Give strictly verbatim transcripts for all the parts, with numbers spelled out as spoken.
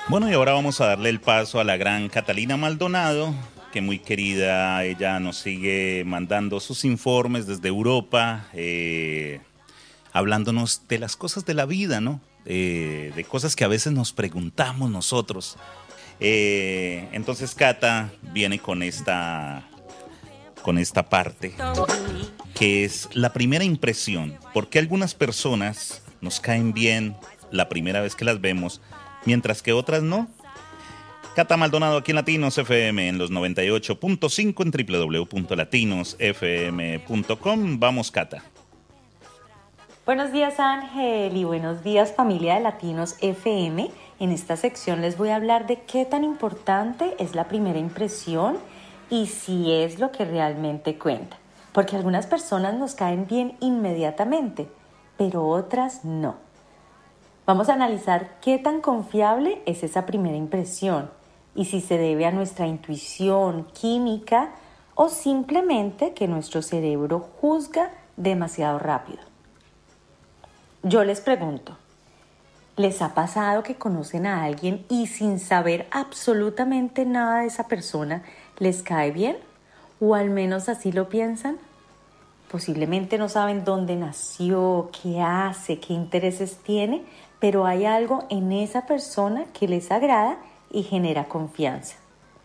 Bueno, y ahora vamos a darle el paso a la gran Catalina Maldonado, que muy querida, ella nos sigue mandando sus informes desde Europa, eh, hablándonos de las cosas de la vida, ¿no? Eh, de cosas que a veces nos preguntamos nosotros. Eh, entonces Cata viene con esta, con esta parte, que es la primera impresión. ¿Por qué algunas personas nos caen bien la primera vez que las vemos, mientras que otras no? Cata Maldonado aquí en Latinos F M en los noventa y ocho punto cinco en doble u doble u doble u punto latinos f m punto com. Vamos, Cata. Buenos días, Ángel, y buenos días, familia de Latinos F M. En esta sección les voy a hablar de qué tan importante es la primera impresión y si es lo que realmente cuenta. Porque algunas personas nos caen bien inmediatamente, pero otras no. Vamos a analizar qué tan confiable es esa primera impresión y si se debe a nuestra intuición química o simplemente que nuestro cerebro juzga demasiado rápido. Yo les pregunto, ¿les ha pasado que conocen a alguien y sin saber absolutamente nada de esa persona les cae bien? ¿O al menos así lo piensan? Posiblemente no saben dónde nació, qué hace, qué intereses tiene, pero hay algo en esa persona que les agrada y genera confianza.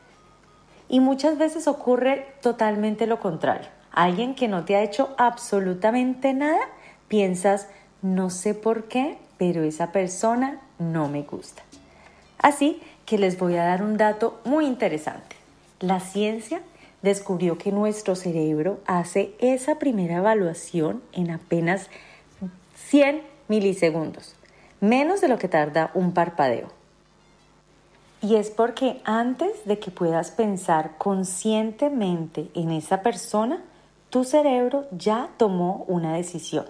Y muchas veces ocurre totalmente lo contrario. Alguien que no te ha hecho absolutamente nada, piensas, no sé por qué, pero esa persona no me gusta. Así que les voy a dar un dato muy interesante. La ciencia descubrió que nuestro cerebro hace esa primera evaluación en apenas cien milisegundos, menos de lo que tarda un parpadeo. Y es porque antes de que puedas pensar conscientemente en esa persona, tu cerebro ya tomó una decisión.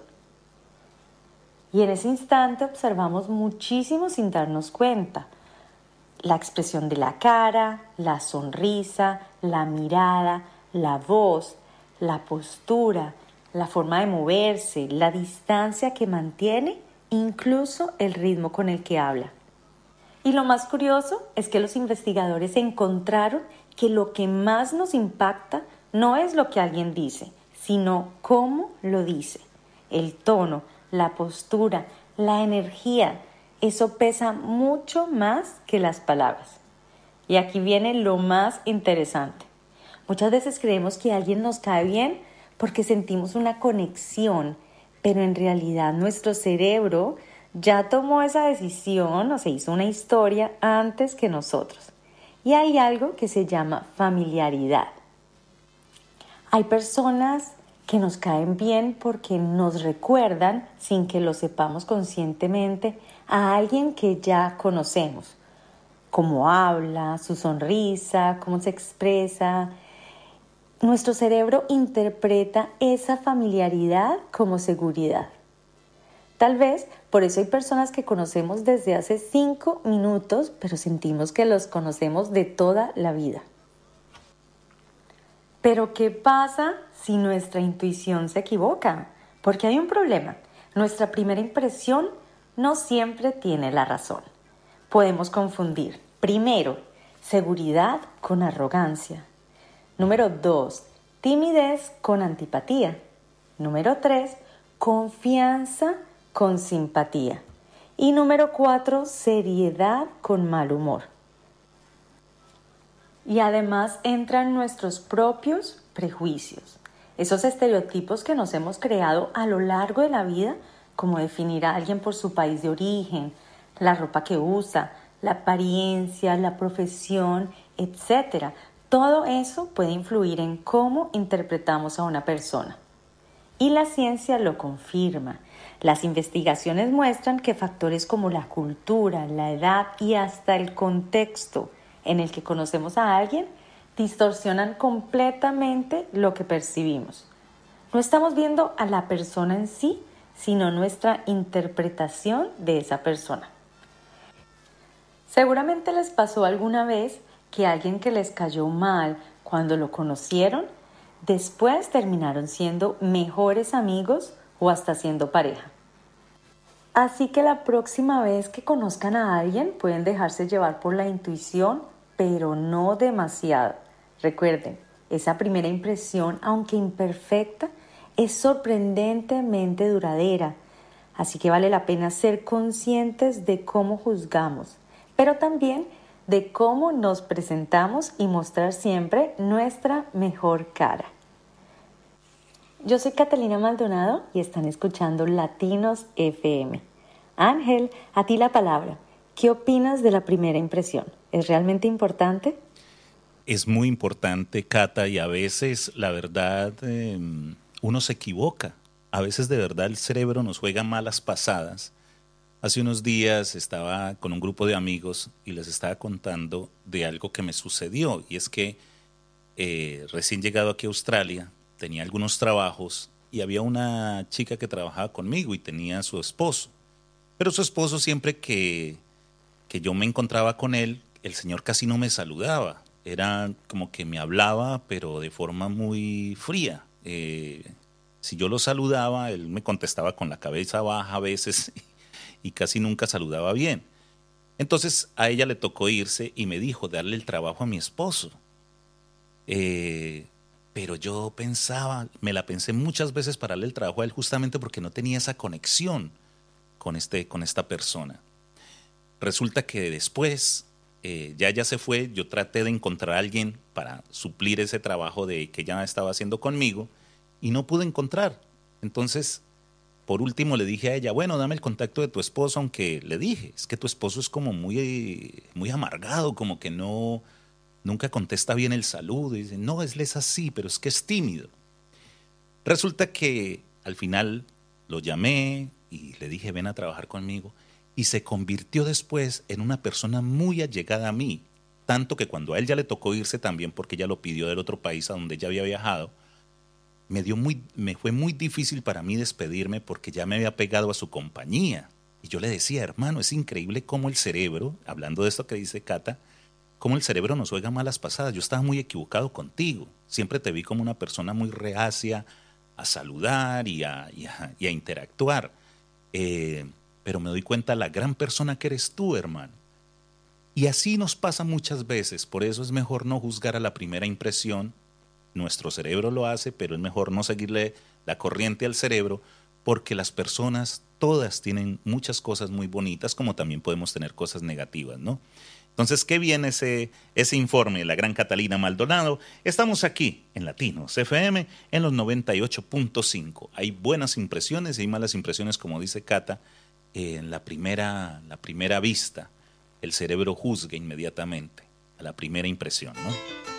Y en ese instante observamos muchísimo sin darnos cuenta. La expresión de la cara, la sonrisa, la mirada, la voz, la postura, la forma de moverse, la distancia que mantiene, incluso el ritmo con el que habla. Y lo más curioso es que los investigadores encontraron que lo que más nos impacta no es lo que alguien dice, sino cómo lo dice. El tono, la postura, la energía, eso pesa mucho más que las palabras. Y aquí viene lo más interesante. Muchas veces creemos que alguien nos cae bien porque sentimos una conexión, pero en realidad nuestro cerebro ya tomó esa decisión o se hizo una historia antes que nosotros. Y hay algo que se llama familiaridad. Hay personas que nos caen bien porque nos recuerdan, sin que lo sepamos conscientemente, a alguien que ya conocemos. Cómo habla, su sonrisa, cómo se expresa. Nuestro cerebro interpreta esa familiaridad como seguridad. Tal vez por eso hay personas que conocemos desde hace cinco minutos, pero sentimos que los conocemos de toda la vida. Pero ¿qué pasa si nuestra intuición se equivoca? Porque hay un problema. Nuestra primera impresión no siempre tiene la razón. Podemos confundir, primero, seguridad con arrogancia. Número dos, timidez con antipatía. Número tres, confianza con simpatía. Y número cuatro, seriedad con mal humor. Y además entran nuestros propios prejuicios, esos estereotipos que nos hemos creado a lo largo de la vida, como definir a alguien por su país de origen, la ropa que usa, la apariencia, la profesión, etcétera. Todo eso puede influir en cómo interpretamos a una persona. Y la ciencia lo confirma. Las investigaciones muestran que factores como la cultura, la edad y hasta el contexto en el que conocemos a alguien distorsionan completamente lo que percibimos. No estamos viendo a la persona en sí, sino nuestra interpretación de esa persona. Seguramente les pasó alguna vez que alguien que les cayó mal cuando lo conocieron, después terminaron siendo mejores amigos o hasta siendo pareja. Así que la próxima vez que conozcan a alguien pueden dejarse llevar por la intuición, pero no demasiado. Recuerden, esa primera impresión, aunque imperfecta, es sorprendentemente duradera. Así que vale la pena ser conscientes de cómo juzgamos, pero también de cómo nos presentamos y mostrar siempre nuestra mejor cara. Yo soy Catalina Maldonado y están escuchando Latinos F M. Ángel, a ti la palabra. ¿Qué opinas de la primera impresión? ¿Es realmente importante? Es muy importante, Cata, y a veces, la verdad, eh, uno se equivoca. A veces de verdad el cerebro nos juega malas pasadas. Hace unos días estaba con un grupo de amigos y les estaba contando de algo que me sucedió. Y es que eh, recién llegado aquí a Australia, tenía algunos trabajos y había una chica que trabajaba conmigo y tenía a su esposo. Pero su esposo siempre que, que yo me encontraba con él, el señor casi no me saludaba. Era como que me hablaba, pero de forma muy fría. Eh, si yo lo saludaba, él me contestaba con la cabeza baja a veces y casi nunca saludaba bien. Entonces a ella le tocó irse y me dijo darle el trabajo a mi esposo. Eh, pero yo pensaba, me la pensé muchas veces para darle el trabajo a él justamente porque no tenía esa conexión con, este, con esta persona. Resulta que después, eh, ya ella se fue, yo traté de encontrar a alguien para suplir ese trabajo de que ella estaba haciendo conmigo y no pude encontrar. Entonces, por último le dije a ella, bueno, dame el contacto de tu esposo, aunque le dije, es que tu esposo es como muy, muy amargado, como que no, nunca contesta bien el saludo. Y dice, no, él es así, pero es que es tímido. Resulta que al final lo llamé y le dije, ven a trabajar conmigo. Y se convirtió después en una persona muy allegada a mí. Tanto que cuando a él ya le tocó irse también, porque ella lo pidió del otro país a donde ella había viajado, me, dio muy, me fue muy difícil para mí despedirme porque ya me había pegado a su compañía. Y yo le decía, hermano, es increíble cómo el cerebro, hablando de esto que dice Cata, cómo el cerebro nos juega malas pasadas. Yo estaba muy equivocado contigo. Siempre te vi como una persona muy reacia a saludar y a, y a, y a interactuar. Eh, pero me doy cuenta la gran persona que eres tú, hermano. Y así nos pasa muchas veces. Por eso es mejor no juzgar a la primera impresión. Nuestro cerebro lo hace, pero es mejor no seguirle la corriente al cerebro, porque las personas todas tienen muchas cosas muy bonitas, como también podemos tener cosas negativas, ¿no? Entonces, qué bien ese, ese informe de la gran Catalina Maldonado. Estamos aquí en Latinos F M en los noventa y ocho punto cinco. Hay buenas impresiones y hay malas impresiones, como dice Cata. En la primera, la primera vista, el cerebro juzga inmediatamente a la primera impresión, ¿no?